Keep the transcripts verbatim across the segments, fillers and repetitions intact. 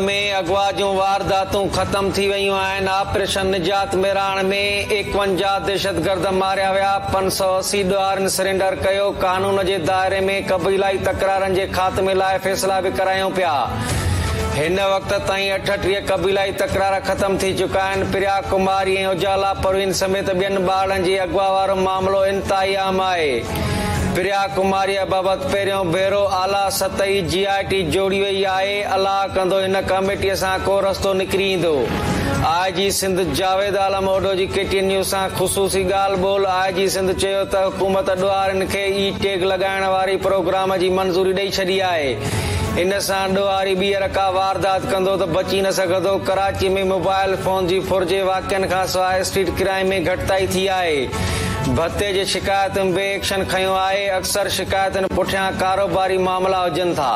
में अगवा जूं वारदातूं ख़त्म थी वयूं आहिनि। ऑपरेशन निजात मेराण में एकवंजाह दहशतगर्द मारिया विया। पंज सौ असी ॾुआरनि सरेंडर कयो। कानून जे दायरे में क़बीलाई तकरारनि जे ख़ात्मे लाइ फ़ैसिला बि करायूं पिया। हिन वक़्त ताईं अठटीह क़बीलाई तकरार ख़त्म थी चुका आहिनि। प्रिया कुमारी ऐं उजाला परवीन समेत ॿियनि ॿारनि जी अगवा वारो मामिलो इंतिहाई आम आहे। प्रिया कुमारीअ बाबति पहिरियों भेरो आला सतही जी आई टी जोड़ी वई आहे। अलाह कंदो हिन कमेटीअ सां को रस्तो निकिरी ईंदो। आई जी सिंध जावेद आलम ओडो जी केटीएन न्यूज़ सां ख़ुसूसी ॻाल्हि ॿोल। आई जी सिंध चयो त हुकूमत ॾुआरनि खे ई टैग लॻाइण वारी प्रोग्राम जी मंज़ूरी ॾेई छॾी आहे। इन सां ॾुआरी ॿीहर का वारदात कंदो त बची न सघंदो। कराची में मोबाइल फोन जी फुरिजे वाक़िअनि खां सवाइ स्ट्रीट क्राइम में घटिताई थी आहे। भत्ते जे शिकायतुनि बि एक्शन खयो आहे। अक्सर शिकायतुनि पुठियां कारोबारी मामला हुजनि था।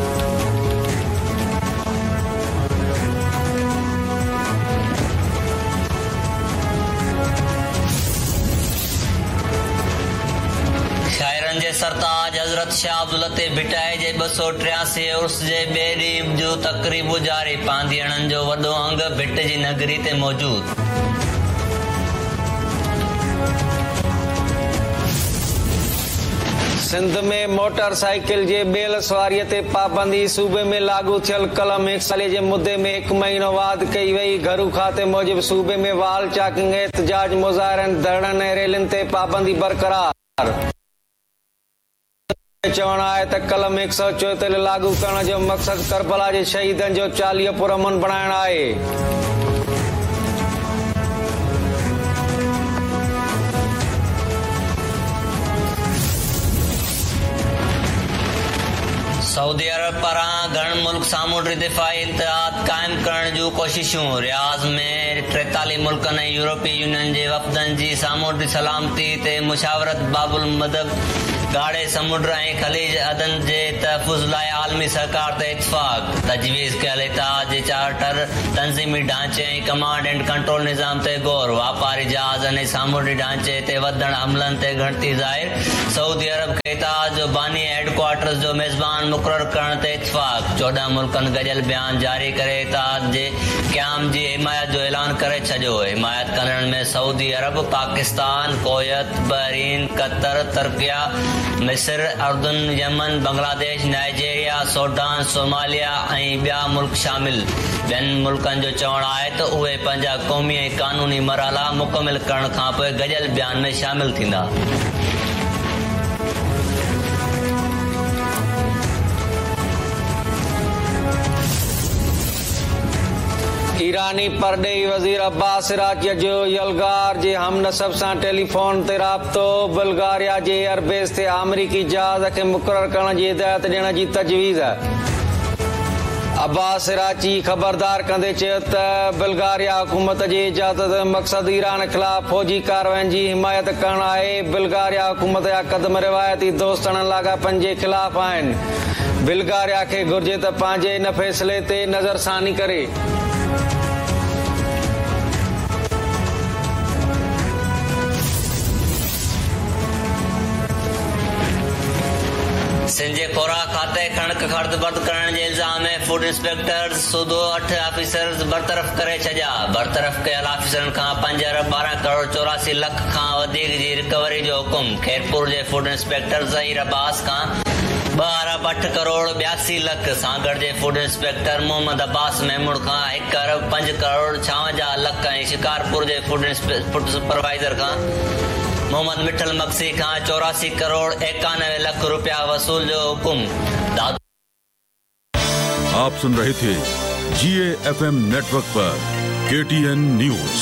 शाइरनि जे सरताज हज़रत शाह अब्दुल लतीफ़ भिटाई जे ॿ सौ टियासी उर्स जे ॿिए ॾींहुं जो तक़रीबु जारी। पांधीअड़नि जो वॾो अंग भिट जी नगरी ते मौजूदु। सिंध में मोटरसाइकिल जे ॿेल सवारीअ ते पाबंदी। सूबे में लागू थियल कलम हिकु साले जे मुदे में हिकु महीनो वाद कई वई। घरू खाते मूजिबि सूबे में वाल चाकिंग एहतजाज मुज़ाहिरनि धरणनि ऐं रैलियुनि ते पाबंदी बरक़रार। चवणु आहे त कलम हिकु सौ चोएतालीह लागू करण जो मक़सदु करबला जे शहीदनि जो चालीहो पुरअमन बणाइणु आहे। सऊदी अरब पारां घण मुल्क सामूंडी दिफ़ाई इत्तेहाद क़ाइम करण जूं कोशिशूं। रियाज़ में टेतालीह मुल्कनि ऐं यूरोपी यूनियन जे वफ़दनि जी सामूंडी सलामती ते मुशावरत बाबुल मदब गाढ़े समुंड ऐं ख़लीज अदन जे तहफ़ुज़ लाइ आलमी सहकार ते इत्तिफ़ाक़। तजवीज़ कयल इत्तेहाद जे चार्टर तंज़ीमी ढांचे ऐं कमांड एंड कंट्रोल निज़ाम ते गौर। वापारी जहाज़नि ऐं सामूंडी ढांचे ते वधण हमलनि ते घणती ज़ाहिर। सऊदी अरब खे इत्तेहाद जो बानी हेडक्वार्टर्स जो मेज़बान मुक़रर करण ते इत्तिफ़ाक़। चोॾहं मुल्कनि गॾियल बयान जारी करे इत्तेहाद जे क़याम जी हिमायत जो ऐलान करे छॾियो। हिमायत कंदड़नि में सऊदी अरब, Pakistan, Kuwait, Bahrain, Qatar, Türkiye, मिस्र, earthen, Yemen, Bangladesh, Nigeria, Sudan, Somalia ऐं ॿिया मुल्क शामिल। ॿियनि मुल्कनि जो चवणु आहे त उहे पंहिंजा क़ौमी ऐं क़ानूनी मरहला मुकमिल करण खां पोइ गॾियल बयान में शामिल थींदा। ईरानी परडेही वज़ीर अब्बास इराक़ी जो यलगार जे हमनसब सां टेलीफोन ते राब्तो। बुल्गारिया जे एयरबेस ते अमरीकी जहाज़ खे मुक़रर करण जी हिदायत ॾियण जी तजवीज़। अब्बास इराक़ी ख़बरदार कंदे चयो त बुल्गारिया हुकूमत जी इजाज़त जो मक़सदु ईरान ख़िलाफ़ फ़ौजी कार्रवाइनि जी हिमायत करणु आहे। बुल्गारिया हुकूमत जा क़दम रिवायती दोस्तनि लाॻापनि जे ख़िलाफ़ आहिनि। बुल्गारिया खे घुर्जे त पंहिंजे इन फ़ैसिले ते नज़रसानी करे। सिंध जे खुराक खाते कणक खर्द बर्द करण जे इल्ज़ाम में फूड इंस्पेक्टर सूदो अठ ऑफिसर्स बरतरफ़ करे छॾिया। बरतरफ़ कयल ऑफिसरनि खां पंज अरब ॿारहं करोड़ चौरासी लख खां वधीक जी रिकवरी जो हुकुम। खैरपुर जे फूड इंस्पेक्टर ज़हीर अब्बास खां ॿ अरब अठ करोड़ ॿियासी लख। सागड़ जे फूड इंस्पेक्टर मोहम्मद अब्बास महमूद खां हिकु अरब पंज करोड़ छावंजाह लख ऐं शिकारपुर जे फूड फूड सुपरवाइज़र खां मोहम्मद मिठल मक्सी खां चौरासी करोड़ इक्यानवे लख रुपया वसूल जो हुकुम। आप सुन रहे थे जी ए एफ एम नेटवर्क पर के टी एन न्यूज।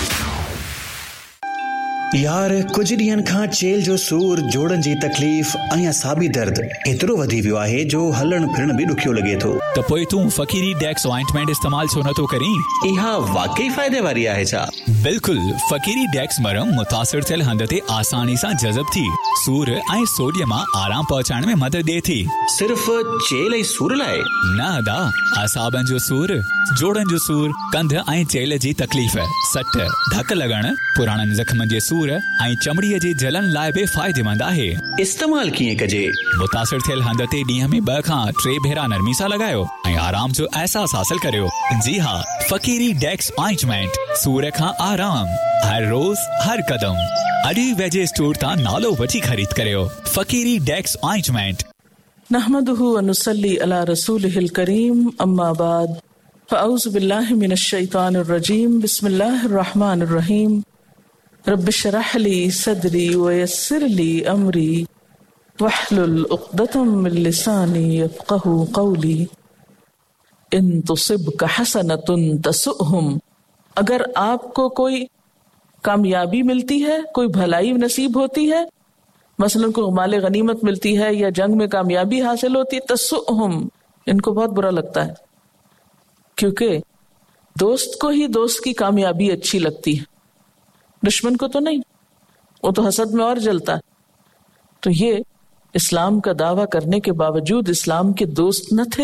यार कुछ ॾींहंनि खां चेल जो सूर, जोड़नि जी तकलीफ़ ऐं असाबी दर्द एतिरो वधी वियो आहे जो हलण फिरण बि ॾुखियो लॻे थो। त पोइ तूं फकीरी डेक्स ऑइंटमेंट इस्तेमाल छो नथो करीं? इहा वाकई फ़ाइदे वारी आहे छा? बिल्कुलु। फकीरी डेक्स मरम मुतासिर थियल हंध ते आसानी सां जज़ब थी सूर ऐं सोडियम मां आराम पहुचाइण में मदद ॾिए थी। सिर्फ़ चेल ऐं सूर लाइ? न अदा, असाबनि जो सूर, जोड़नि जो सूर, कंध ऐं चेल जी तकलीफ़, सट, धक लॻण, पुराणनि ज़ख़्मनि जे सूर सूर ऐं चमड़ीअ जे जलन लाइ बि फ़ाइदेमंद आहे। इस्तेमाल कीअं कजे? मुतासिर थियल हंध ते ॾींहं में ॿ खां टे भेरा नरमी सां लॻायो ऐं आराम जो अहसास हासिल करियो। जी हाँ, फ़कीरी डेक्स ऑइंटमेंट, सूर खां आराम, हर रोज़ हर कदम। अॼु ई वेझे स्टोर तां नालो वठी ख़रीद करियो। फ़कीरी डेक्स ऑइंटमेंट। नहमदुहु व नुसल्ली अला रसूलिहिल करीम, अम्मा बाद, फ़अऊज़ु बिल्लाहि मिनश शैतानिर रजीम, बिस्मिल्लाहिर रहमानिर रहीम। रब्बि श्रह ली सदरी व यस्सिर ली अमरी वहलुल उक़दतम मिन लिसानी यफ़क़हू क़ौली। इन तुसिबका हसनतुन तसुअहुम, अगर आपको कोई कामयाबी मिलती है, कोई भलाई नसीब होती है, मसलन को माले गनीमत मिलती है या जंग में कामयाबी हासिल होती है, तसुअहुम, इनको बहुत बुरा लगता है, क्योंकि दोस्त को ही दोस्त की कामयाबी अच्छी लगती है, दुश्मन को तो नहीं, वो तो हसद में और जलता है। तो ये इस्लाम का दावा करने के बावजूद इस्लाम के दोस्त न थे।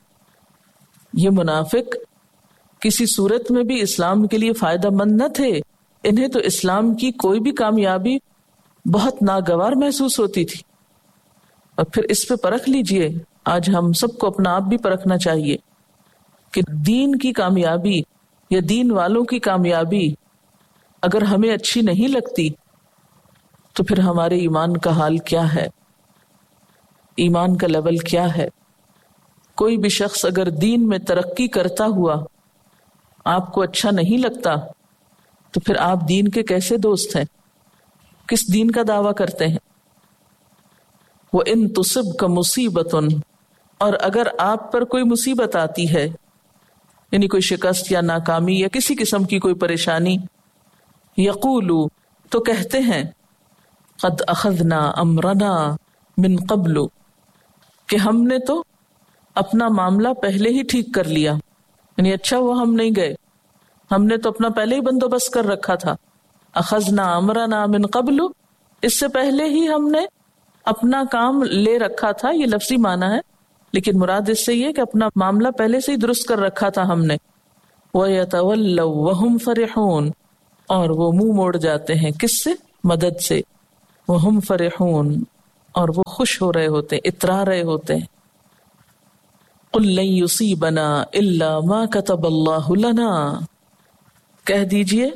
ये मुनाफिक किसी सूरत में भी इस्लाम के लिए फायदेमंद न थे। इन्हें तो इस्लाम की कोई भी कामयाबी बहुत नागवार महसूस होती थी। और फिर इस पे परख लीजिए, आज हम सबको अपना आप भी परखना चाहिए कि दीन की कामयाबी या दीन वालों की कामयाबी अगर हमें अच्छी नहीं लगती तो फिर हमारे ईमान का हाल क्या है, ईमान का लेवल क्या है। कोई भी शख्स अगर दीन में तरक्की करता हुआ आपको अच्छा नहीं लगता तो फिर आप दीन के कैसे दोस्त हैं, किस दीन का दावा करते हैं। वो इन तुसिबका मुसीबतुन, और अगर आप पर कोई मुसीबत आती है, यानी कोई शिकस्त या नाकामी या किसी किस्म की कोई परेशानी, यकूलू, तो कहते हैं, क़द अख़ज़ना अमरना मिन क़ब्लु, कि हमने तो अपना मामला पहले ही ठीक कर लिया, यानी अच्छा वो हम नहीं गए, हमने तो अपना पहले ही बंदोबस्त कर रखा था। अख़ज़ना अमरना मिन क़ब्लु, इससे पहले ही हमने अपना काम ले रखा था, ये लफ्ज़ी माना है, लेकिन मुराद इससे ये कि अपना मामला पहले से ही दुरुस्त कर रखा था हमने। वयतवल्लौ वहुम फरिहून, और वो मुंह मोड़ जाते हैं, किससे? मदद से। वहुम फरिहून, और वो खुश हो रहे होते हैं, इतरा रहे होते हैं। कुल लन युसीबना इल्ला मा कतबल्लाहु लना, कह दीजिए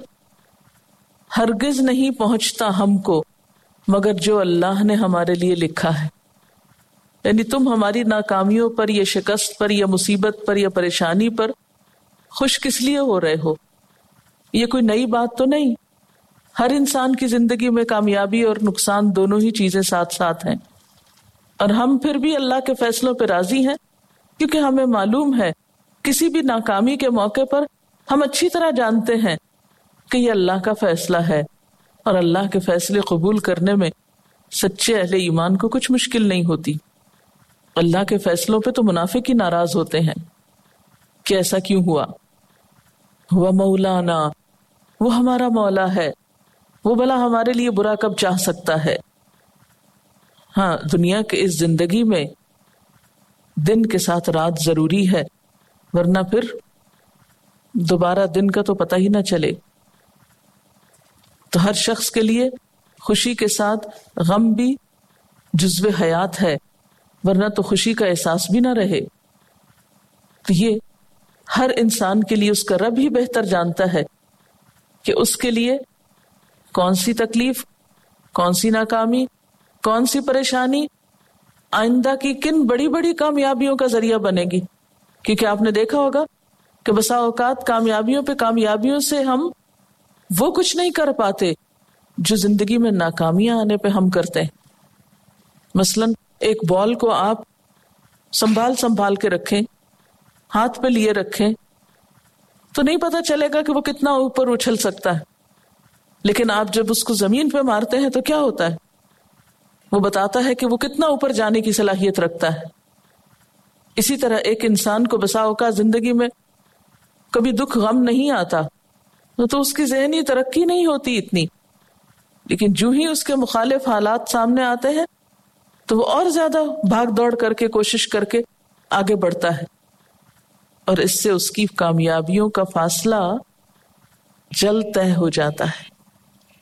हरगिज नहीं पहुंचता हमको मगर जो अल्लाह ने हमारे लिए लिखा है। यानी तुम हमारी नाकामियों पर या शिकस्त पर या मुसीबत पर या परेशानी पर खुश किस लिए हो रहे हो? ये कोई नई बात तो नहीं। हर इंसान की जिंदगी में कामयाबी और नुकसान दोनों ही चीजें साथ साथ हैं, और हम फिर भी अल्लाह के फैसलों पर राजी हैं, क्योंकि हमें मालूम है किसी भी नाकामी के मौके पर हम अच्छी तरह जानते हैं कि ये अल्लाह का फैसला है, और अल्लाह के फैसले कबूल करने में सच्चे अहले ईमान को कुछ मुश्किल नहीं होती। अल्लाह के फैसलों पे तो मुनाफिक ही नाराज होते हैं कि ऐसा क्यों हुआ। हुआ मौलाना, वो हमारा मौला है, वो भला हमारे लिए बुरा कब चाह सकता है। हाँ, दुनिया के इस जिंदगी में दिन के साथ रात जरूरी है, वरना फिर दोबारा दिन का तो पता ही ना चले। तो हर शख्स के लिए खुशी के साथ गम भी जुज़्वे हयात है, वरना तो खुशी का एहसास भी ना रहे। तो ये हर इंसान के लिए उसका रब ही बेहतर जानता है कि उसके लिए कौन सी तकलीफ, कौन सी नाकामी, कौन सी परेशानी आइंदा की किन बड़ी बड़ी कामयाबियों का जरिया बनेगी। क्योंकि आपने देखा होगा कि बसा औकात कामयाबियों पे कामयाबियों से हम वो कुछ नहीं कर पाते जो जिंदगी में नाकामियां आने पे हम करते हैं। मसलन एक बॉल को आप संभाल संभाल के रखें, हाथ पे लिए रखें, तो नहीं पता चलेगा कि वो कितना ऊपर उछल सकता है, लेकिन आप जब उसको जमीन पे मारते हैं तो क्या होता है, वो बताता है कि वो कितना ऊपर जाने की सलाहियत रखता है। इसी तरह एक इंसान को बसा औकात जिंदगी में कभी दुख गम नहीं आता तो, तो उसकी ज़हनी तरक्की नहीं होती इतनी, लेकिन जो ही उसके मुखालिफ हालात सामने आते हैं तो वो और ज्यादा भाग दौड़ करके कोशिश करके आगे बढ़ता है, और इससे उसकी कामयाबियों का फासला जल्द तय हो जाता है।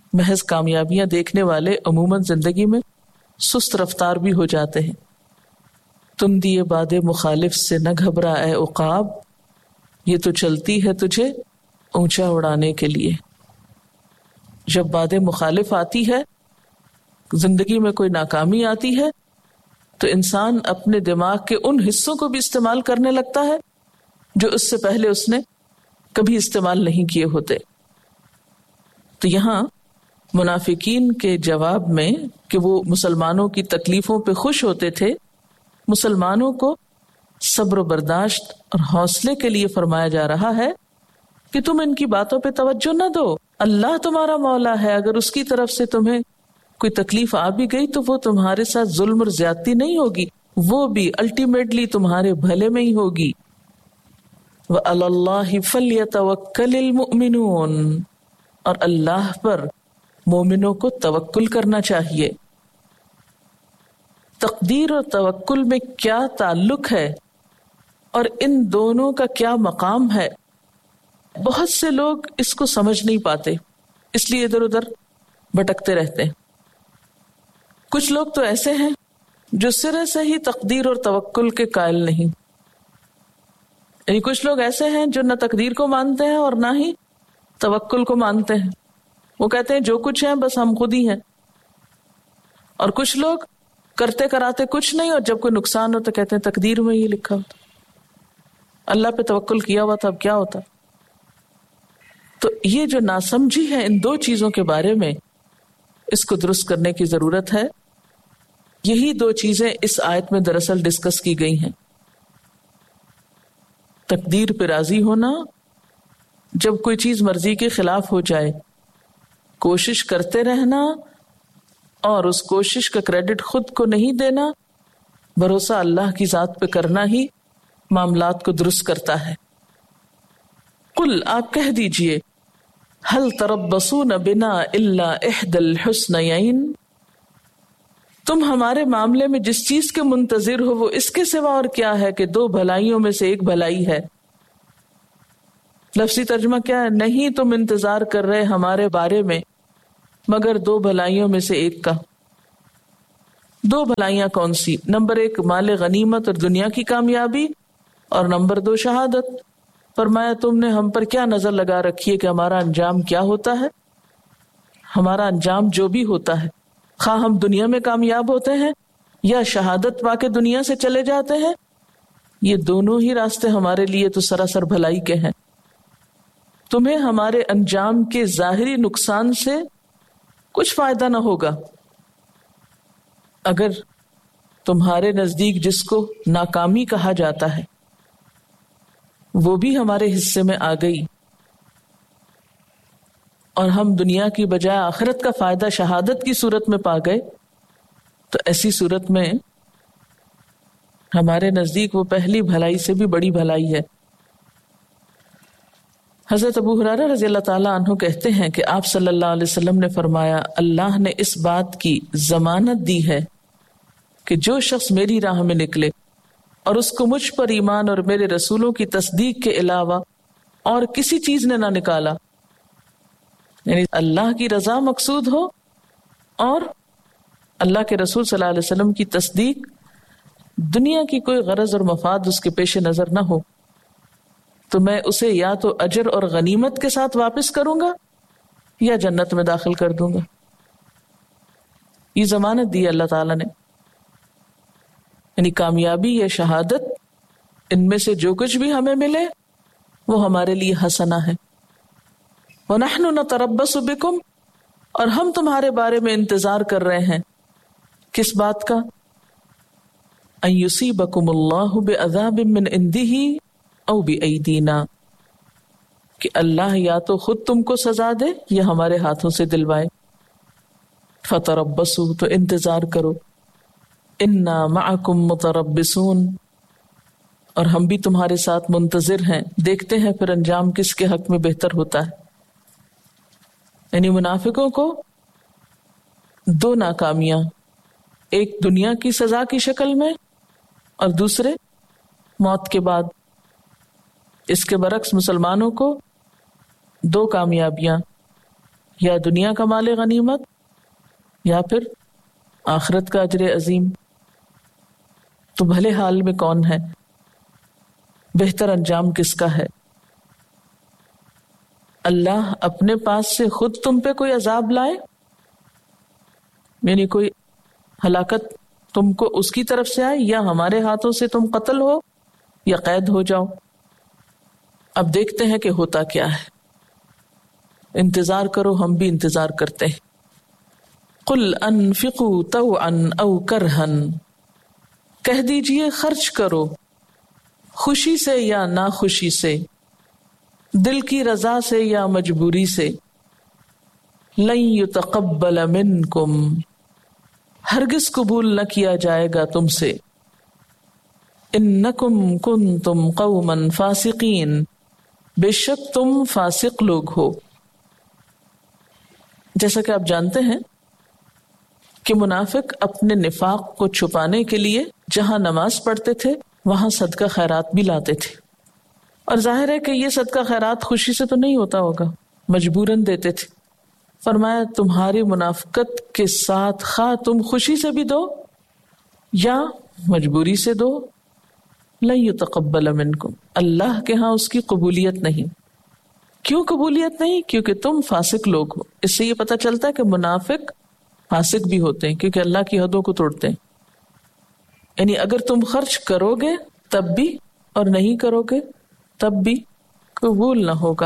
محض کامیابیاں دیکھنے والے عموماً زندگی میں سست رفتار بھی ہو جاتے ہیں. تم دیے باد مخالف سے نہ گھبرا اے عقاب، یہ تو چلتی ہے تجھے اونچا اڑانے کے لیے. جب باد مخالف آتی ہے، زندگی میں کوئی ناکامی آتی ہے، تو انسان اپنے دماغ کے ان حصوں کو بھی استعمال کرنے لگتا ہے جو اس سے پہلے اس نے کبھی استعمال نہیں کیے ہوتے. تو یہاں منافقین کے جواب میں کہ وہ مسلمانوں کی تکلیفوں پہ خوش ہوتے تھے، مسلمانوں کو صبر و برداشت اور حوصلے کے لیے فرمایا جا رہا ہے کہ تم ان کی باتوں پہ توجہ نہ دو. اللہ تمہارا مولا ہے، اگر اس کی طرف سے تمہیں کوئی تکلیف آ بھی گئی تو وہ تمہارے ساتھ ظلم اور زیادتی نہیں ہوگی، وہ بھی الٹیمیٹلی تمہارے بھلے میں ہی ہوگی. وَعَلَى اللَّهِ فَلْيَتَوَكَّلِ الْمُؤْمِنُونَ، اور اللہ پر مومنوں کو توکل کرنا چاہیے. تقدیر اور توکل میں کیا تعلق ہے اور ان دونوں کا کیا مقام ہے، بہت سے لوگ اس کو سمجھ نہیں پاتے، اس لیے ادھر ادھر بھٹکتے رہتے ہیں. کچھ لوگ تو ایسے ہیں جو سرے سے ہی تقدیر اور توکل کے قائل نہیں. یعنی کچھ لوگ ایسے ہیں جو نہ تقدیر کو مانتے ہیں اور نہ ہی توکل کو مانتے ہیں. وہ کہتے ہیں جو کچھ ہے بس ہم خود ہی ہیں. اور کچھ لوگ کرتے کراتے کچھ نہیں، اور جب کوئی نقصان ہو تو کہتے ہیں تقدیر میں یہ لکھا ہوتا، اللہ پہ توکل کیا ہوا تھا، اب کیا ہوتا. تو یہ جو ناسمجھی ہے ان دو چیزوں کے بارے میں، اس کو درست کرنے کی ضرورت ہے. یہی دو چیزیں اس آیت میں دراصل ڈسکس کی گئی ہیں. تقدیر پہ راضی ہونا، جب کوئی چیز مرضی کے خلاف ہو جائے کوشش کرتے رہنا، اور اس کوشش کا کریڈٹ خود کو نہیں دینا، بھروسہ اللہ کی ذات پہ کرنا ہی معاملات کو درست کرتا ہے. قل، آپ کہہ دیجئے، هل تربصون بنا الا احدى الحسنيين، تم ہمارے معاملے میں جس چیز کے منتظر ہو وہ اس کے سوا اور کیا ہے کہ دو بھلائیوں میں سے ایک بھلائی ہے. لفظی ترجمہ کیا ہے؟ نہیں تم انتظار کر رہے ہمارے بارے میں مگر دو بھلائیوں میں سے ایک کا. دو بھلائیاں کون سی؟ نمبر ایک مال غنیمت اور دنیا کی کامیابی، اور نمبر دو شہادت. فرمایا تم نے ہم پر کیا نظر لگا رکھی ہے کہ ہمارا انجام کیا ہوتا ہے؟ ہمارا انجام جو بھی ہوتا ہے، خواہ ہم دنیا میں کامیاب ہوتے ہیں یا شہادت پا کے دنیا سے چلے جاتے ہیں، یہ دونوں ہی راستے ہمارے لیے تو سراسر بھلائی کے ہیں. تمہیں ہمارے انجام کے ظاہری نقصان سے کچھ فائدہ نہ ہوگا. اگر تمہارے نزدیک جس کو ناکامی کہا جاتا ہے وہ بھی ہمارے حصے میں آ گئی اور ہم دنیا کی بجائے آخرت کا فائدہ شہادت کی صورت میں پا گئے، تو ایسی صورت میں ہمارے نزدیک وہ پہلی بھلائی سے بھی بڑی بھلائی ہے. حضرت ابو ہریرہ رضی اللہ تعالیٰ عنہ کہتے ہیں کہ آپ صلی اللہ علیہ وسلم نے فرمایا، اللہ نے اس بات کی ضمانت دی ہے کہ جو شخص میری راہ میں نکلے اور اس کو مجھ پر ایمان اور میرے رسولوں کی تصدیق کے علاوہ اور کسی چیز نے نہ نکالا، یعنی اللہ کی رضا مقصود ہو اور اللہ کے رسول صلی اللہ علیہ وسلم کی تصدیق، دنیا کی کوئی غرض اور مفاد اس کے پیش نظر نہ ہو، تو میں اسے یا تو اجر اور غنیمت کے ساتھ واپس کروں گا یا جنت میں داخل کر دوں گا. یہ ضمانت دی اللہ تعالیٰ نے، یعنی کامیابی یا شہادت، ان میں سے جو کچھ بھی ہمیں ملے وہ ہمارے لیے حسنہ ہے. وَنَحْنُ نَتَرَبَّصُ بِكُمْ، اور ہم تمہارے بارے میں انتظار کر رہے ہیں کس بات کا؟ أَن يُصِيبَكُمُ اللَّهُ بِعَذَابٍ مِّنْ عِنْدِهِ او بِأَيْدِينَا، کہ اللہ یا تو خود تم کو سزا دے یا ہمارے ہاتھوں سے دلوائے. فَتَرَبَّصُوا، تو انتظار کرو. اِنَّا مَعَكُمْ مُتَرَبِّصُونَ، اور ہم بھی تمہارے ساتھ منتظر ہیں، دیکھتے ہیں پھر انجام کس کے حق میں بہتر ہوتا ہے. یعنی منافقوں کو دو ناکامیاں، ایک دنیا کی سزا کی شکل میں اور دوسرے موت کے بعد. اس کے برعکس مسلمانوں کو دو کامیابیاں، یا دنیا کا مال غنیمت یا پھر آخرت کا اجر عظیم؟ تو بھلے حال میں کون ہے؟ بہتر انجام کس کا ہے؟ اللہ اپنے پاس سے خود تم پہ کوئی عذاب لائے، یعنی کوئی ہلاکت تم کو اس کی طرف سے آئے، یا ہمارے ہاتھوں سے تم قتل ہو یا قید ہو جاؤ؟ اب دیکھتے ہیں کہ ہوتا کیا ہے. انتظار کرو، ہم بھی انتظار کرتے ہیں. قل انفقوا طوعا او کرہا، کہہ دیجئے خرچ کرو خوشی سے یا ناخوشی سے، دل کی رضا سے یا مجبوری سے. لن یتقبل منکم، ہرگز قبول نہ کیا جائے گا تم سے. انکم کنتم قوما فاسقین، بے شک تم فاسق لوگ ہو. جیسا کہ آپ جانتے ہیں کہ منافق اپنے نفاق کو چھپانے کے لیے جہاں نماز پڑھتے تھے وہاں صدقہ خیرات بھی لاتے تھے، اور ظاہر ہے کہ یہ صدقہ خیرات خوشی سے تو نہیں ہوتا ہوگا، مجبوراً دیتے تھے. فرمایا تمہاری منافقت کے ساتھ خواہ تم خوشی سے بھی دو یا مجبوری سے دو، لن یتقبل منکم، اللہ کے ہاں اس کی قبولیت نہیں. کیوں قبولیت نہیں؟ کیونکہ تم فاسق لوگ ہو. اس سے یہ پتہ چلتا ہے کہ منافق فاسق بھی ہوتے ہیں کیونکہ اللہ کی حدوں کو توڑتے ہیں. یعنی اگر تم خرچ کرو گے تب بھی اور نہیں کرو گے تب بھی قبول نہ ہوگا،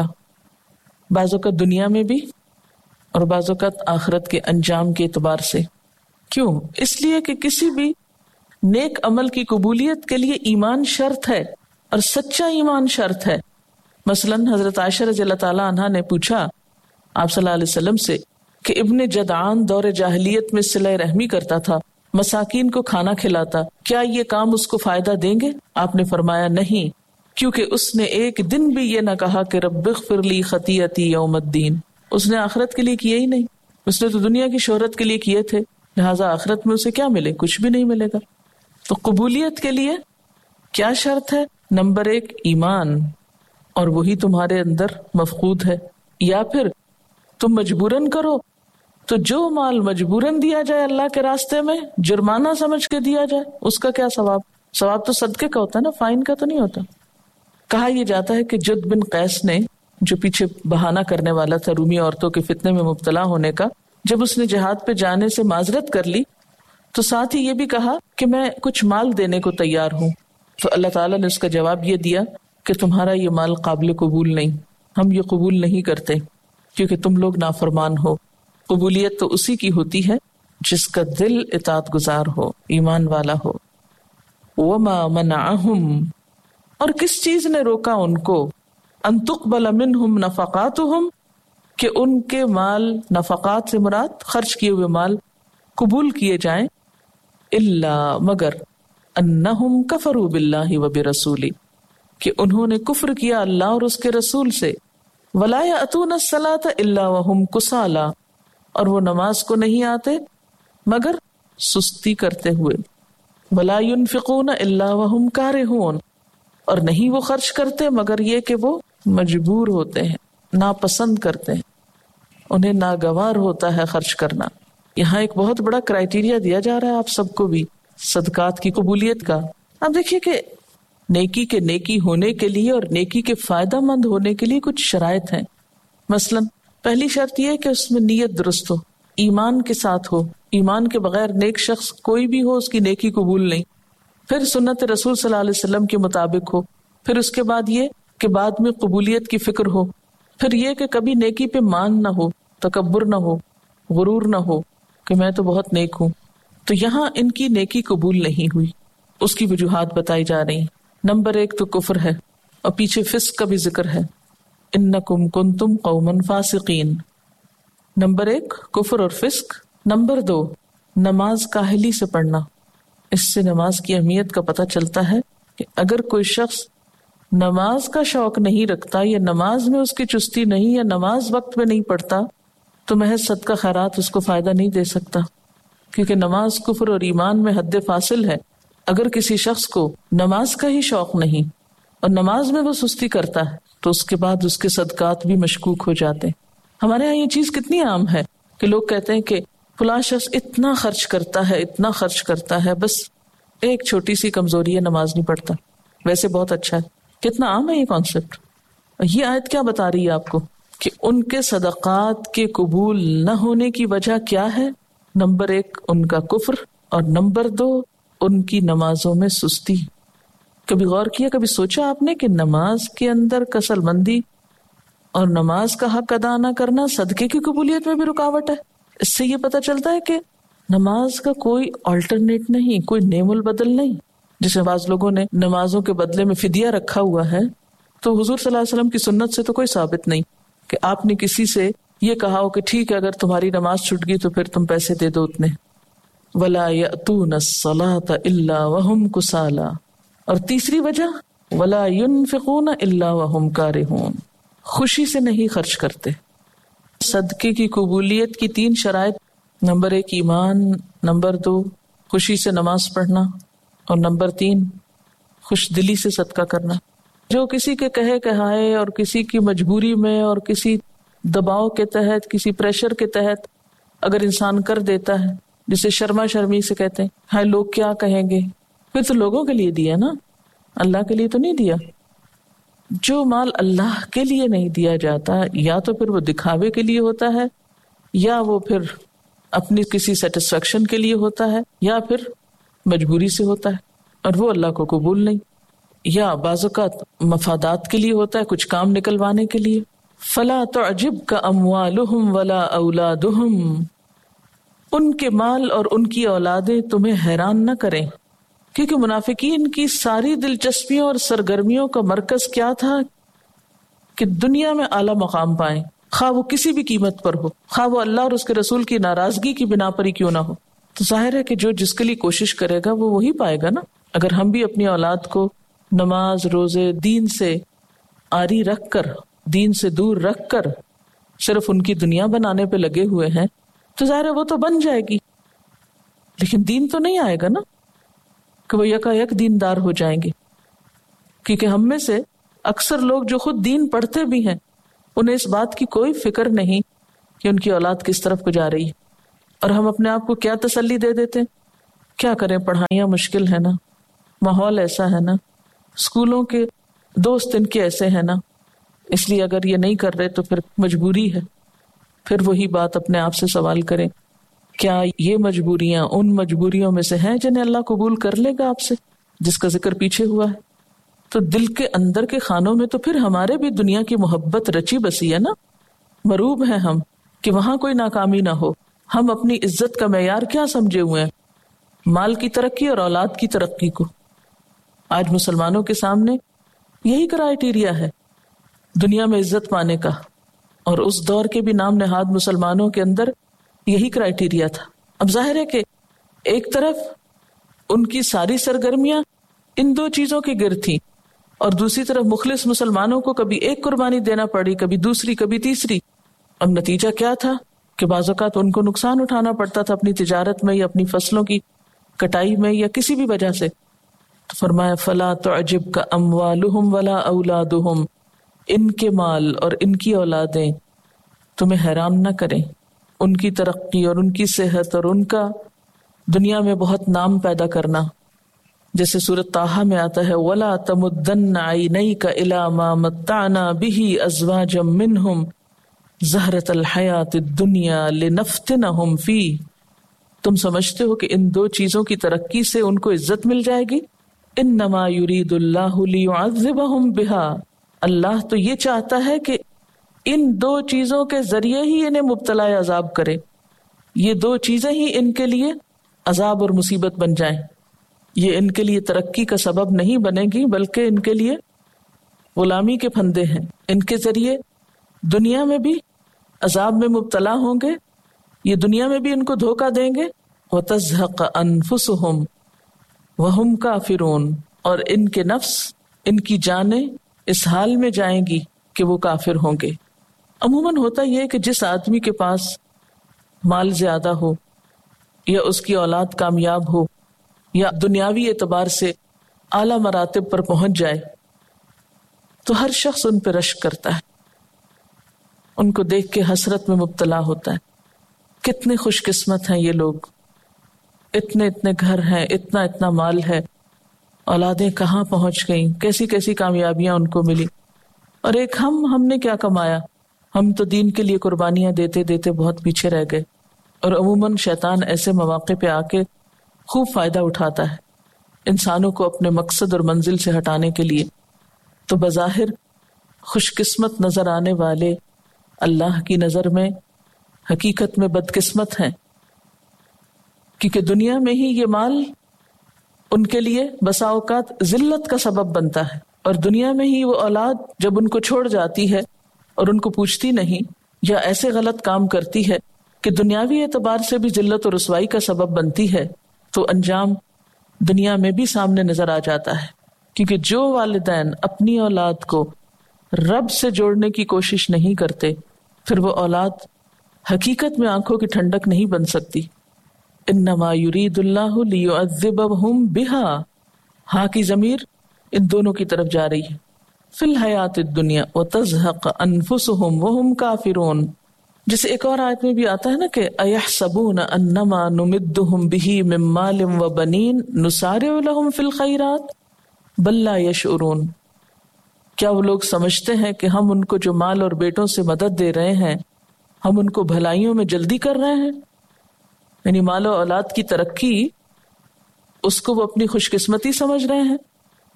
بعض اوقات دنیا میں بھی اور بعض اوقات آخرت کے انجام کے اعتبار سے. کیوں؟ اس لیے کہ کسی بھی نیک عمل کی قبولیت کے لیے ایمان شرط ہے، اور سچا ایمان شرط ہے. مثلا حضرت عائشہ رضی اللہ تعالی عنہا نے پوچھا آپ صلی اللہ علیہ وسلم سے کہ ابن جدعان دور جاہلیت میں صلہ رحمی کرتا تھا، مساکین کو کھانا کھلاتا، کیا یہ کام اس کو فائدہ دیں گے؟ آپ نے فرمایا نہیں، کیونکہ اس نے ایک دن بھی یہ نہ کہا کہ رب اغفر لی خطیئتی یوم الدین. اس نے آخرت کے لیے کیے ہی نہیں، اس نے تو دنیا کی شہرت کے لیے کیے تھے، لہٰذا آخرت میں اسے کیا ملے؟ کچھ بھی نہیں ملے گا. تو قبولیت کے لیے کیا شرط ہے؟ نمبر ایک ایمان، اور وہی تمہارے اندر مفقود ہے. یا پھر تم مجبوراً کرو تو جو مال مجبوراً دیا جائے اللہ کے راستے میں، جرمانہ سمجھ کے دیا جائے، اس کا کیا ثواب؟ ثواب تو صدقے کا ہوتا ہے نا، فائن کا تو نہیں ہوتا. کہا یہ جاتا ہے کہ جد بن قیس نے، جو پیچھے بہانہ کرنے والا تھا رومی عورتوں کے فتنے میں مبتلا ہونے کا، جب اس نے جہاد پہ جانے سے معذرت کر لی تو ساتھ ہی یہ بھی کہا کہ میں کچھ مال دینے کو تیار ہوں. تو اللہ تعالیٰ نے اس کا جواب یہ دیا کہ تمہارا یہ مال قابل قبول نہیں، ہم یہ قبول نہیں کرتے کیونکہ تم لوگ نافرمان ہو. قبولیت تو اسی کی ہوتی ہے جس کا دل اطاعت گزار ہو، ایمان والا ہو. وما منعهم، اور کس چیز نے روکا ان کو، ان تقبل منہم نفقاتہم، کہ ان کے مال، نفقات سے مراد خرچ کیے ہوئے مال قبول کیے جائیں، الا مگر انہم کفروا باللہ وبرسولہ، کہ انہوں نے کفر کیا اللہ اور اس کے رسول سے. ولا یأتون الصلاۃ الا وهم کسالى، اور وہ نماز کو نہیں آتے مگر سستی کرتے ہوئے. ولا ينفقون الا وهم کارہون، اور نہیں وہ خرچ کرتے مگر یہ کہ وہ مجبور ہوتے ہیں، ناپسند کرتے ہیں، انہیں ناگوار ہوتا ہے خرچ کرنا. یہاں ایک بہت بڑا کرائیٹیریا دیا جا رہا ہے آپ سب کو بھی صدقات کی قبولیت کا. آپ دیکھیے کہ نیکی کے نیکی ہونے کے لیے اور نیکی کے فائدہ مند ہونے کے لیے کچھ شرائط ہیں. مثلا پہلی شرط یہ ہے کہ اس میں نیت درست ہو، ایمان کے ساتھ ہو. ایمان کے بغیر نیک شخص کوئی بھی ہو اس کی نیکی قبول نہیں. پھر سنت رسول صلی اللہ علیہ وسلم کے مطابق ہو. پھر اس کے بعد یہ کہ بعد میں قبولیت کی فکر ہو. پھر یہ کہ کبھی نیکی پہ مان نہ ہو، تکبر نہ ہو، غرور نہ ہو کہ میں تو بہت نیک ہوں. تو یہاں ان کی نیکی قبول نہیں ہوئی. اس کی وجوہات بتائی جا رہی. نمبر ایک تو کفر ہے، اور پیچھے فسق کا بھی ذکر ہے، انکم کنتم قوما فاسقین. نمبر ایک کفر اور فسق. نمبر دو نماز کاہلی سے پڑھنا. اس سے نماز کی اہمیت کا پتہ چلتا ہے کہ اگر کوئی شخص نماز کا شوق نہیں رکھتا، یا نماز میں اس کی چستی نہیں، یا نماز وقت میں نہیں پڑھتا، تو محض صدقہ خیرات اس کو فائدہ نہیں دے سکتا، کیونکہ نماز کفر اور ایمان میں حد فاصل ہے. اگر کسی شخص کو نماز کا ہی شوق نہیں اور نماز میں وہ سستی کرتا ہے تو اس کے بعد اس کے صدقات بھی مشکوک ہو جاتے ہیں. ہمارے یہاں یہ چیز کتنی عام ہے کہ لوگ کہتے ہیں کہ فلاں شخص اتنا خرچ کرتا ہے اتنا خرچ کرتا ہے، بس ایک چھوٹی سی کمزوری ہے، نماز نہیں پڑھتا، ویسے بہت اچھا ہے۔ کتنا عام ہے یہ کانسیپٹ۔ یہ آیت کیا بتا رہی ہے آپ کو کہ ان کے صدقات کے قبول نہ ہونے کی وجہ کیا ہے؟ نمبر ایک ان کا کفر، اور نمبر دو ان کی نمازوں میں سستی۔ کبھی غور کیا، کبھی سوچا آپ نے کہ نماز کے اندر کسل مندی اور نماز کا حق ادا نہ کرنا صدقے کی قبولیت میں بھی رکاوٹ ہے؟ اس سے یہ پتہ چلتا ہے کہ نماز کا کوئی آلٹرنیٹ نہیں، کوئی نعم البدل نہیں۔ جس میں بعض لوگوں نے نمازوں کے بدلے میں فدیہ رکھا ہوا ہے، تو حضور صلی اللہ علیہ وسلم کی سنت سے تو کوئی ثابت نہیں کہ آپ نے کسی سے یہ کہا ہو کہ ٹھیک ہے اگر تمہاری نماز چھوٹ گئی تو پھر تم پیسے دے دو اتنے۔ وَلَا يَأْتُونَ الصَّلَاةَ إِلَّا وَهُمْ كُسَالَىٰ، اور تیسری وجہ وَلَا يُنْفِقُونَ إِلَّا وَهُمْ كَارِهُونَ، خوشی سے نہیں خرچ کرتے۔ صدقے کی قبولیت کی تین شرائط، نمبر ایک ایمان، نمبر دو خوشی سے نماز پڑھنا، اور نمبر تین خوش دلی سے صدقہ کرنا۔ جو کسی کے کہے کہائے اور کسی کی مجبوری میں اور کسی دباؤ کے تحت، کسی پریشر کے تحت اگر انسان کر دیتا ہے، جسے شرما شرمی سے کہتے ہیں ہائے لوگ کیا کہیں گے، پھر تو لوگوں کے لیے دیا نا، اللہ کے لیے تو نہیں دیا۔ جو مال اللہ کے لیے نہیں دیا جاتا یا تو پھر وہ دکھاوے کے لیے ہوتا ہے، یا وہ پھر اپنی کسی سیٹسفیکشن کے لیے ہوتا ہے، یا پھر مجبوری سے ہوتا ہے، اور وہ اللہ کو قبول نہیں، یا بعض اوقات مفادات کے لیے ہوتا ہے، کچھ کام نکلوانے کے لیے۔ فلا تعجبک اموالہم ولا اولادہم، ان کے مال اور ان کی اولادیں تمہیں حیران نہ کریں، کیونکہ منافقین کی ساری دلچسپیوں اور سرگرمیوں کا مرکز کیا تھا کہ دنیا میں اعلیٰ مقام پائیں، خواہ وہ کسی بھی قیمت پر ہو، خواہ وہ اللہ اور اس کے رسول کی ناراضگی کی بنا پر ہی کیوں نہ ہو۔ تو ظاہر ہے کہ جو جس کے لیے کوشش کرے گا وہ وہی پائے گا نا۔ اگر ہم بھی اپنی اولاد کو نماز، روزے، دین سے آری رکھ کر، دین سے دور رکھ کر صرف ان کی دنیا بنانے پہ لگے ہوئے ہیں تو ظاہر ہے وہ تو بن جائے گی، لیکن دین تو نہیں آئے گا نا کہ وہ یکا یک دیندار ہو جائیں گے۔ کیونکہ ہم میں سے اکثر لوگ جو خود دین پڑھتے بھی ہیں، انہیں اس بات کی کوئی فکر نہیں کہ ان کی اولاد کس طرف کو جا رہی ہے، اور ہم اپنے آپ کو کیا تسلی دے دیتے ہیں، کیا کریں پڑھائیاں مشکل ہے نا، ماحول ایسا ہے نا، اسکولوں کے دوست ان کے ایسے ہیں نا، اس لیے اگر یہ نہیں کر رہے تو پھر مجبوری ہے۔ پھر وہی بات اپنے آپ سے سوال کریں، کیا یہ مجبوریاں ان مجبوریوں میں سے ہیں جنہیں اللہ قبول کر لے گا آپ سے، جس کا ذکر پیچھے ہوا ہے؟ تو دل کے اندر کے خانوں میں تو پھر ہمارے بھی دنیا کی محبت رچی بسی ہے نا، مروب ہیں ہم کہ وہاں کوئی ناکامی نہ ہو۔ ہم اپنی عزت کا معیار کیا سمجھے ہوئے ہیں؟ مال کی ترقی اور اولاد کی ترقی کو۔ آج مسلمانوں کے سامنے یہی کرائیٹیریا ہے دنیا میں عزت پانے کا، اور اس دور کے بھی نام نہاد مسلمانوں کے اندر یہی کرائیٹیریا تھا۔ اب ظاہر ہے کہ ایک طرف ان کی ساری سرگرمیاں ان دو چیزوں کی گرد تھیں، اور دوسری طرف مخلص مسلمانوں کو کبھی ایک قربانی دینا پڑی، کبھی دوسری، کبھی تیسری۔ اب نتیجہ کیا تھا کہ بعض اوقات ان کو نقصان اٹھانا پڑتا تھا اپنی تجارت میں یا اپنی فصلوں کی کٹائی میں یا کسی بھی وجہ سے۔ تو فرمایا فلا تعجبک اموالہم ولا اولادہم، ان کے مال اور ان کی اولادیں تمہیں حیران نہ کریں، ان کی ترقی اور ان کی صحت اور ان کا دنیا میں بہت نام پیدا کرنا۔ جیسے سورۃ طٰہٰ میں آتا ہے وَلَا تَمُدَّنَّ عَيْنَيْكَ إِلَىٰ مَا مَتَّعْنَا بِهِ أَزْوَاجًا مِّنْهُمْ زَهْرَةَ الْحَيَاةِ الدُّنْيَا لِنَفْتِنَهُمْ فِيهِ، تم سمجھتے ہو کہ ان دو چیزوں کی ترقی سے ان کو عزت مل جائے گی؟ إِنَّمَا يُرِيدُ اللَّهُ لِيُعَذِّبَهُمْ بِهَا، اللہ تو یہ چاہتا ہے کہ ان دو چیزوں کے ذریعے ہی انہیں مبتلا عذاب کرے، یہ دو چیزیں ہی ان کے لیے عذاب اور مصیبت بن جائیں۔ یہ ان کے لیے ترقی کا سبب نہیں بنے گی، بلکہ ان کے لیے غلامی کے پھندے ہیں۔ ان کے ذریعے دنیا میں بھی عذاب میں مبتلا ہوں گے، یہ دنیا میں بھی ان کو دھوکہ دیں گے۔ وَتَزْهَقَ أَنفُسُهُمْ وَهُمْ كَافِرُونَ، اور ان کے نفس، ان کی جانیں اس حال میں جائیں گی کہ وہ کافر ہوں گے۔ عموماً ہوتا یہ کہ جس آدمی کے پاس مال زیادہ ہو یا اس کی اولاد کامیاب ہو یا دنیاوی اعتبار سے اعلیٰ مراتب پر پہنچ جائے تو ہر شخص ان پہ رشک کرتا ہے، ان کو دیکھ کے حسرت میں مبتلا ہوتا ہے. کتنے خوش قسمت ہیں یہ لوگ، اتنے اتنے گھر ہیں، اتنا اتنا مال ہے، اولادیں کہاں پہنچ گئیں، کیسی کیسی کامیابیاں ان کو ملی. اور ایک ہم ہم نے کیا کمایا؟ ہم تو دین کے لیے قربانیاں دیتے دیتے بہت پیچھے رہ گئے. اور عموماً شیطان ایسے مواقع پہ آ کے خوب فائدہ اٹھاتا ہے انسانوں کو اپنے مقصد اور منزل سے ہٹانے کے لیے. تو بظاہر خوش قسمت نظر آنے والے اللہ کی نظر میں حقیقت میں بدقسمت ہیں، کیونکہ دنیا میں ہی یہ مال ان کے لیے بسا اوقات ذلت کا سبب بنتا ہے، اور دنیا میں ہی وہ اولاد جب ان کو چھوڑ جاتی ہے اور ان کو پوچھتی نہیں یا ایسے غلط کام کرتی ہے کہ دنیاوی اعتبار سے بھی ذلت اور رسوائی کا سبب بنتی ہے، تو انجام دنیا میں بھی سامنے نظر آ جاتا ہے. کیونکہ جو والدین اپنی اولاد کو رب سے جوڑنے کی کوشش نہیں کرتے، پھر وہ اولاد حقیقت میں آنکھوں کی ٹھنڈک نہیں بن سکتی. انما یرید اللہ لیعذبہم بہا، ہاں کی ضمیر ان دونوں کی طرف جا رہی ہے. فی الحیات الدنیا وتزہق انفسہم وہم کافرون، جسے ایک اور آیت میں بھی آتا ہے نا کہ ایحسبون انما نمدہم بہ من مال وبنین نسارع لہم فی الخیرات بل لا یشعرون. کیا وہ لوگ سمجھتے ہیں کہ ہم ان کو جو مال اور بیٹوں سے مدد دے رہے ہیں ہم ان کو بھلائیوں میں جلدی کر رہے ہیں؟ یعنی مال و اولاد کی ترقی اس کو وہ اپنی خوش قسمتی سمجھ رہے ہیں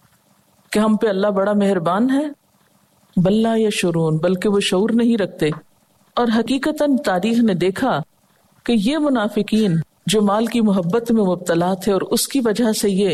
کہ ہم پہ اللہ بڑا مہربان ہے. بل لا یشعرون، بلکہ وہ شعور نہیں رکھتے. اور حقیقتاً تاریخ نے دیکھا کہ یہ منافقین جو مال کی محبت میں مبتلا تھے اور اس کی وجہ سے یہ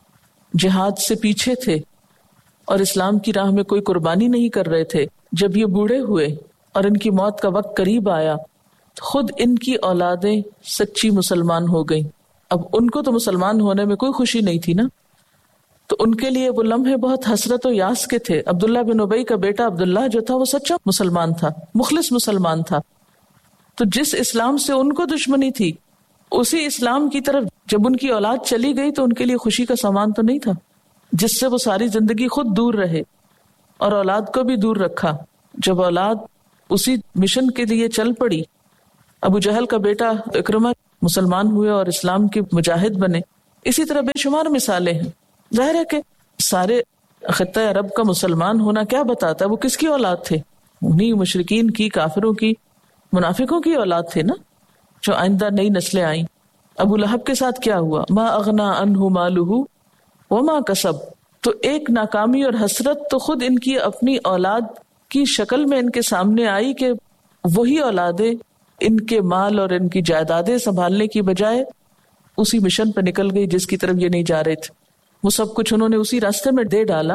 جہاد سے پیچھے تھے اور اسلام کی راہ میں کوئی قربانی نہیں کر رہے تھے، جب یہ بوڑھے ہوئے اور ان کی موت کا وقت قریب آیا خود ان کی اولادیں سچی مسلمان ہو گئیں. اب ان کو تو مسلمان ہونے میں کوئی خوشی نہیں تھی نا، تو ان کے لیے وہ لمحے بہت حسرت و یاس کے تھے. عبداللہ بن ابی کا بیٹا عبداللہ جو تھا وہ سچا مسلمان تھا، مخلص مسلمان تھا. تو جس اسلام سے ان کو دشمنی تھی اسی اسلام کی طرف جب ان کی اولاد چلی گئی تو ان کے لیے خوشی کا سامان تو نہیں تھا، جس سے وہ ساری زندگی خود دور رہے اور اولاد کو بھی دور رکھا. جب اولاد اسی مشن کے لیے چل پڑی، ابو جہل کا بیٹا اکرمہ مسلمان ہوئے اور اسلام کے مجاہد بنے. اسی طرح بے شمار مثالیں ہیں. ظاہر ہے کہ سارے خطہ عرب کا مسلمان ہونا کیا بتاتا ہے وہ کس کی اولاد تھے؟ انہی مشرکین کی، کافروں کی، منافقوں کی اولاد تھے نا، جو آئندہ نئی نسلیں آئیں. ابو لہب کے ساتھ کیا ہوا؟ ما اغنا عنہ مالہ وما کسب. تو ایک ناکامی اور حسرت تو خود ان کی اپنی اولاد کی شکل میں ان کے سامنے آئی کہ وہی اولادیں ان کے مال اور ان کی جائیدادیں سنبھالنے کی بجائے اسی مشن پہ نکل گئی جس کی طرف یہ نہیں جا رہے تھے. وہ سب کچھ انہوں نے اسی راستے میں دے ڈالا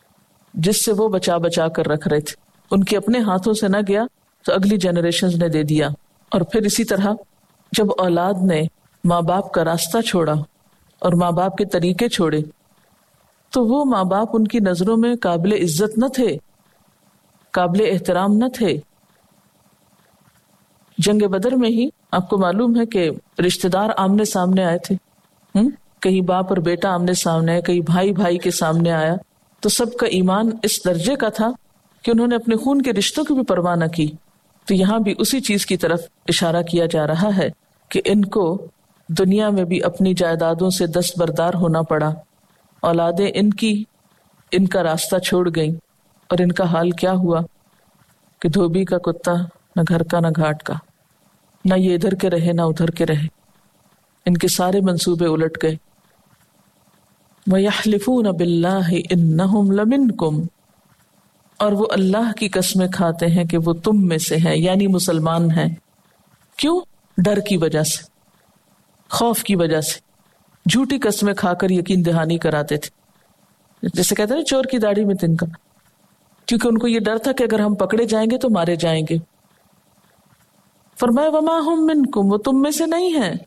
جس سے وہ بچا بچا کر رکھ رہے تھے. ان کے اپنے ہاتھوں سے نہ گیا تو اگلی جنریشنز نے دے دیا. اور پھر اسی طرح جب اولاد نے ماں باپ کا راستہ چھوڑا اور ماں باپ کے طریقے چھوڑے تو وہ ماں باپ ان کی نظروں میں قابل عزت نہ تھے، قابل احترام نہ تھے. جنگ بدر میں ہی آپ کو معلوم ہے کہ رشتہ دار آمنے سامنے آئے تھے، ہم کہیں باپ اور بیٹا آمنے سامنے آئے، کہیں بھائی بھائی کے سامنے آیا. تو سب کا ایمان اس درجے کا تھا کہ انہوں نے اپنے خون کے رشتوں کی بھی پرواہ نہ کی. تو یہاں بھی اسی چیز کی طرف اشارہ کیا جا رہا ہے کہ ان کو دنیا میں بھی اپنی جائیدادوں سے دستبردار ہونا پڑا. اولادیں ان کی ان کا راستہ چھوڑ گئیں اور ان کا حال کیا ہوا کہ دھوبی کا کتا نہ گھر کا نہ گھاٹ کا، نہ یہ ادھر کے رہے نہ ادھر کے رہے. ان کے سارے منصوبے الٹ گئے. وَيَحْلِفُونَ بِاللَّهِ إِنَّهُمْ لَمِنْكُمْ، اور وہ اللہ کی قسمیں کھاتے ہیں کہ وہ تم میں سے ہیں، یعنی مسلمان ہیں. کیوں؟ ڈر کی وجہ سے، خوف کی وجہ سے جھوٹی قسمیں کھا کر یقین دہانی کراتے تھے. جیسے کہتے ہیں چور کی داڑھی میں تنکا، کیونکہ ان کو یہ ڈر تھا کہ اگر ہم پکڑے جائیں گے تو مارے جائیں گے. فرمایا وما ہم منکم، وہ تم میں سے نہیں ہیں.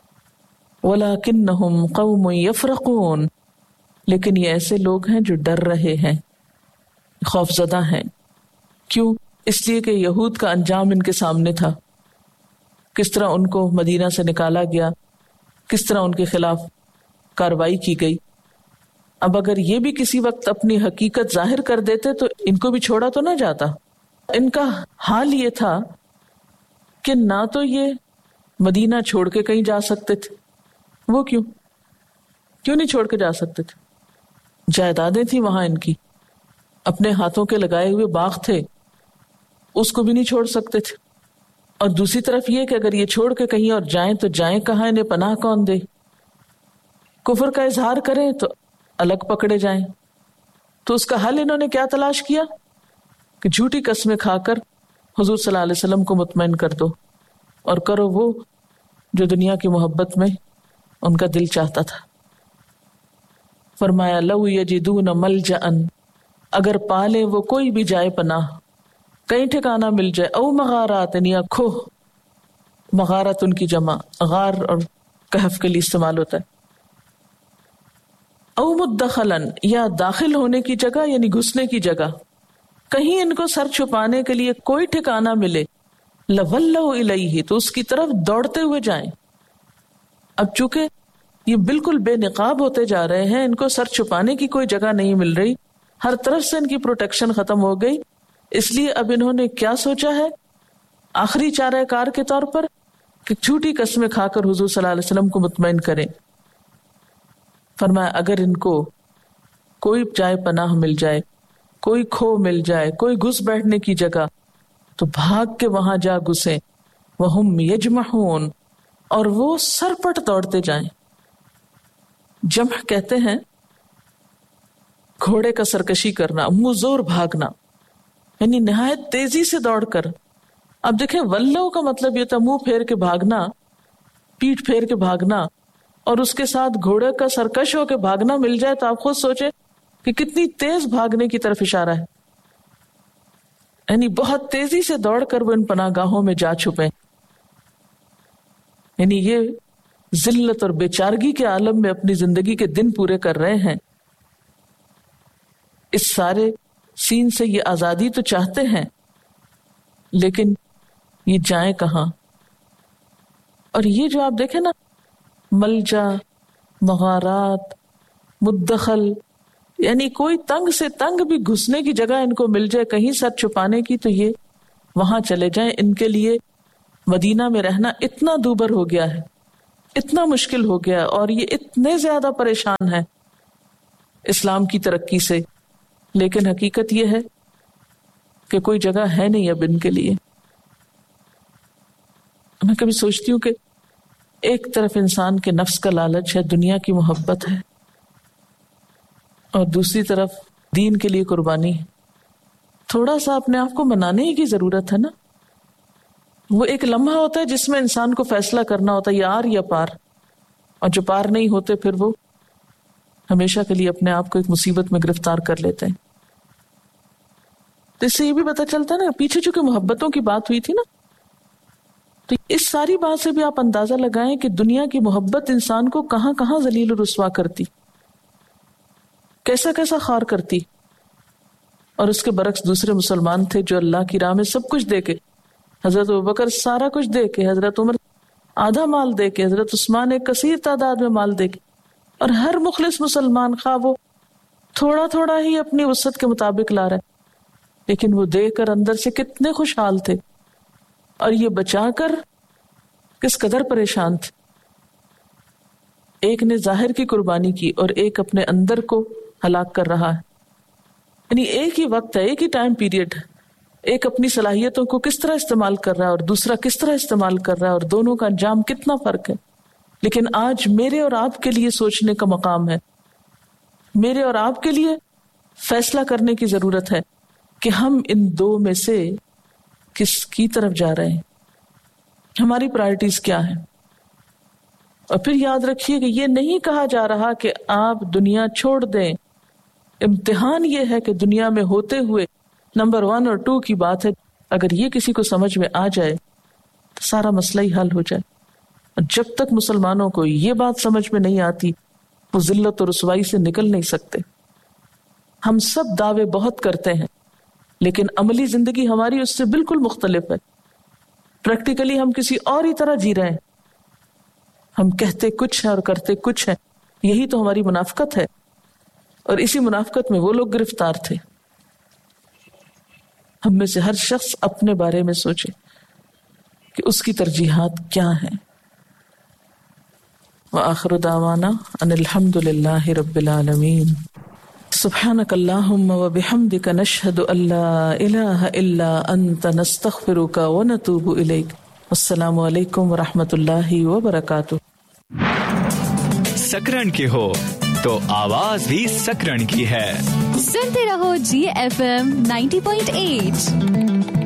ولکنہم قوم یفرقون، لیکن یہ ایسے لوگ ہیں جو ڈر رہے ہیں، خوف زدہ ہیں. کیوں؟ اس لیے کہ یہود کا انجام ان کے سامنے تھا، کس طرح ان کو مدینہ سے نکالا گیا، کس طرح ان کے خلاف کاروائی کی گئی. اب اگر یہ بھی کسی وقت اپنی حقیقت ظاہر کر دیتے تو ان کو بھی چھوڑا تو نہ جاتا. ان کا حال یہ تھا کہ نہ تو یہ مدینہ چھوڑ کے کہیں جا سکتے تھے. وہ کیوں کیوں نہیں چھوڑ کے جا سکتے تھے؟ جائیدادیں تھیں وہاں ان کی، اپنے ہاتھوں کے لگائے ہوئے باغ تھے، اس کو بھی نہیں چھوڑ سکتے تھے. اور دوسری طرف یہ کہ اگر یہ چھوڑ کے کہیں اور جائیں تو جائیں کہاں، انہیں پناہ کون دے؟ کفر کا اظہار کریں تو الگ پکڑے جائیں. تو اس کا حل انہوں نے کیا تلاش کیا کہ جھوٹی قسمیں کھا کر حضور صلی اللہ علیہ وسلم کو مطمئن کر دو اور کرو وہ جو دنیا کی محبت میں ان کا دل چاہتا تھا. فرمایا لو یجدون ملجأ، اگر پالے وہ کوئی بھی جائے پناہ، کہیں ٹھکانہ مل جائے، او مغارات یا کھوہ، مغارت ان کی جمع غار اور کہف کے لیے استعمال ہوتا ہے، او مدخلن یا داخل ہونے کی جگہ یعنی گھسنے کی جگہ، کہیں ان کو سر چھپانے کے لیے کوئی ٹھکانہ ملے، لولوا الیہ، تو اس کی طرف دوڑتے ہوئے جائیں. اب چونکہ یہ بالکل بے نقاب ہوتے جا رہے ہیں، ان کو سر چھپانے کی کوئی جگہ نہیں مل رہی، ہر طرف سے ان کی پروٹیکشن ختم ہو گئی، اس لیے اب انہوں نے کیا سوچا ہے آخری چارہ کار کے طور پر کہ جھوٹی قسمیں کھا کر حضور صلی اللہ علیہ وسلم کو مطمئن کریں. فرمایا اگر ان کو کوئی جائے پناہ مل جائے، کوئی کھو مل جائے، کوئی گھس بیٹھنے کی جگہ، تو بھاگ کے وہاں جا گھسیں. وہم یجمحون، اور وہ سرپٹ دوڑتے جائیں. جمح کہتے ہیں گھوڑے کا سرکشی کرنا، منہ زور بھاگنا، یعنی نہایت تیزی سے دوڑ کر. اب دیکھیں ولو کا مطلب یہ تھا منہ پھیر کے بھاگنا، پیٹ پھیر کے بھاگنا، اور اس کے ساتھ گھوڑے کا سرکش ہو کے بھاگنا مل جائے تو آپ خود سوچیں کہ کتنی تیز بھاگنے کی طرف اشارہ ہے. یعنی بہت تیزی سے دوڑ کر وہ ان پناہ گاہوں میں جا چھپے. یعنی یہ ذلت اور بیچارگی کے عالم میں اپنی زندگی کے دن پورے کر رہے ہیں. اس سارے سین سے یہ آزادی تو چاہتے ہیں، لیکن یہ جائیں کہاں؟ اور یہ جو آپ دیکھیں نا، ملجا، مغارات، مدخل، یعنی کوئی تنگ سے تنگ بھی گھسنے کی جگہ ان کو مل جائے، کہیں سر چھپانے کی، تو یہ وہاں چلے جائیں. ان کے لیے مدینہ میں رہنا اتنا دوبر ہو گیا ہے، اتنا مشکل ہو گیا، اور یہ اتنے زیادہ پریشان ہیں اسلام کی ترقی سے. لیکن حقیقت یہ ہے کہ کوئی جگہ ہے نہیں اب ان کے لیے. میں کبھی سوچتی ہوں کہ ایک طرف انسان کے نفس کا لالچ ہے، دنیا کی محبت ہے، اور دوسری طرف دین کے لیے قربانی ہے. تھوڑا سا اپنے آپ کو منانے ہی کی ضرورت ہے نا. وہ ایک لمحہ ہوتا ہے جس میں انسان کو فیصلہ کرنا ہوتا ہے یا آر یا پار، اور جو پار نہیں ہوتے پھر وہ ہمیشہ کے لیے اپنے آپ کو ایک مصیبت میں گرفتار کر لیتے ہیں. تو اس سے یہ بھی پتہ چلتا ہے نا، پیچھے چونکہ محبتوں کی بات ہوئی تھی نا، تو اس ساری بات سے بھی آپ اندازہ لگائیں کہ دنیا کی محبت انسان کو کہاں کہاں ذلیل و رسوا کرتی، کیسا کیسا خوار کرتی. اور اس کے برعکس دوسرے مسلمان تھے جو اللہ کی راہ میں سب کچھ دے کے، حضرت ابوبکر سارا کچھ دے کے، حضرت عمر آدھا مال دے کے، حضرت عثمان ایک کثیر تعداد میں مال دے کے، اور ہر مخلص مسلمان خواہ وہ تھوڑا تھوڑا ہی اپنی وسعت کے مطابق لا رہا ہے، لیکن وہ دے کر اندر سے کتنے خوشحال تھے، اور یہ بچا کر کس قدر پریشان تھے. ایک نے ظاہر کی قربانی کی اور ایک اپنے اندر کو ہلاک کر رہا ہے. یعنی ایک ہی وقت ہے، ایک ہی ٹائم پیریڈ ہے، ایک اپنی صلاحیتوں کو کس طرح استعمال کر رہا ہے اور دوسرا کس طرح استعمال کر رہا ہے، اور دونوں کا انجام کتنا فرق ہے. لیکن آج میرے اور آپ کے لیے سوچنے کا مقام ہے، میرے اور آپ کے لیے فیصلہ کرنے کی ضرورت ہے کہ ہم ان دو میں سے کس کی طرف جا رہے ہیں، ہماری پرائرٹیز کیا ہیں. اور پھر یاد رکھیے کہ یہ نہیں کہا جا رہا کہ آپ دنیا چھوڑ دیں. امتحان یہ ہے کہ دنیا میں ہوتے ہوئے نمبر ون اور ٹو کی بات ہے، اگر یہ کسی کو سمجھ میں آ جائے تو سارا مسئلہ ہی حل ہو جائے. اور جب تک مسلمانوں کو یہ بات سمجھ میں نہیں آتی وہ ذلت اور رسوائی سے نکل نہیں سکتے. ہم سب دعوے بہت کرتے ہیں لیکن عملی زندگی ہماری اس سے بالکل مختلف ہے. پریکٹیکلی ہم کسی اور ہی طرح جی رہے ہیں، ہم کہتے کچھ ہیں اور کرتے کچھ ہیں. یہی تو ہماری منافقت ہے، اور اسی منافقت میں وہ لوگ گرفتار تھے. ہم میں سے ہر شخص اپنے بارے میں سوچے کہ اس کی ترجیحات کیا ہیں. وآخر دعوانا ان الحمد للہ رب العالمین. سبحانک اللہم وبحمدک نشہد ان لا الہ الا انت نستغفرک ونتوب الیک. السلام علیکم ورحمۃ اللہ وبرکاتہ. سکرن کے ہو تو آواز بھی سکرن کی ہے. سنتے رہو جی F M ninety point eight.